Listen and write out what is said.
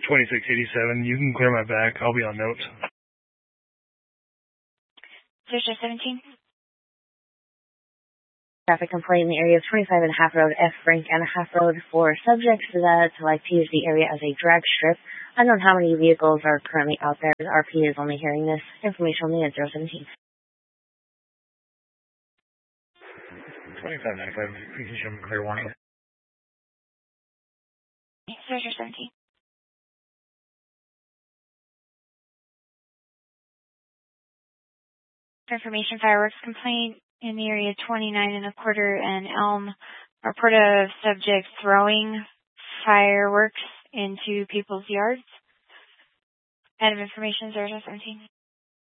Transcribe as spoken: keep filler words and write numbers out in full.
twenty-six eighty-seven. You can clear my back. I'll be on note. zero seventeen. Traffic complaint in the area of twenty-five and a half Road, F. Frank and a half Road for subjects that like to use the area as a drag strip. Unknown how many vehicles are currently out there. The R P is only hearing this information only at zero seventeen. twenty-five ninety-five. You can show me clear warning. zero seventeen. Information fireworks complaint in the area twenty-nine and a quarter and Elm. Report of subjects throwing fireworks into people's yards. Item information zero seventeen.